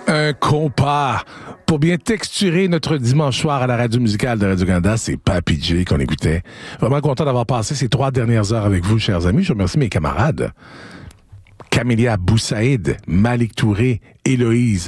Un compas pour bien texturer notre dimanche soir à la radio musicale de Radio-Canada. C'est Papy J qu'on écoutait. Vraiment content d'avoir passé ces 3 dernières heures avec vous, chers amis. Je remercie mes camarades. Camélia Boussaïd, Malik Touré, Héloïse